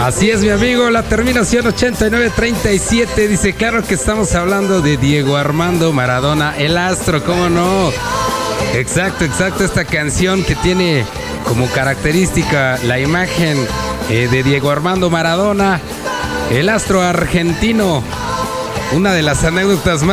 Así es, mi amigo, la terminación 8937 dice, claro que estamos hablando de Diego Armando Maradona, el astro, ¿cómo no? Exacto, esta canción que tiene como característica la imagen de Diego Armando Maradona, el astro argentino, una de las anécdotas más